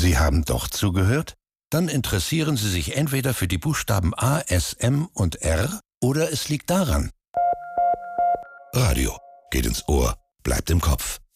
Sie haben doch zugehört? Dann interessieren Sie sich entweder für die Buchstaben A, S, M und R oder es liegt daran. Radio geht ins Ohr, bleibt im Kopf.